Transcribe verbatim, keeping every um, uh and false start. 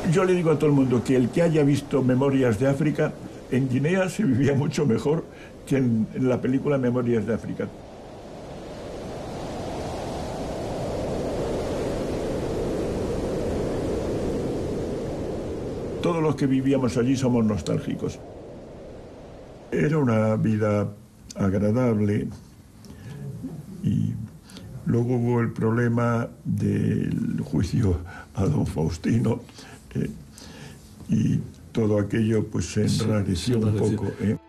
Yo le digo a todo el mundo que el que haya visto Memorias de África, en Guinea se vivía mucho mejor que en, en la película Memorias de África. Todos los que vivíamos allí somos nostálgicos. Era una vida agradable y luego hubo el problema del juicio a don Faustino eh, y todo aquello pues se enrareció un poco. ¿eh?